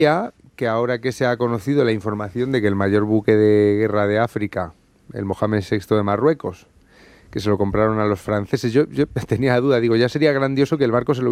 que ahora que se ha conocido la información de que el mayor buque de guerra de África, el Mohamed VI de Marruecos, que se lo compraron a los franceses, yo tenía duda, digo, ya sería grandioso que el barco se lo